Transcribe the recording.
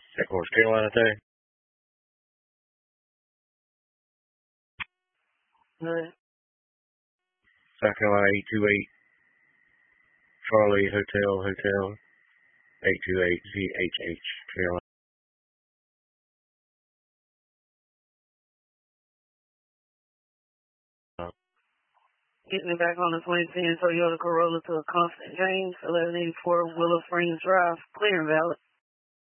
North Carolina there. Right. South Carolina 828. Charlie Hotel 828 ZHH Carolina. Getting me back on the 2010 Toyota Corolla to a constant James, 1184 Willow Springs Drive, clear and valid.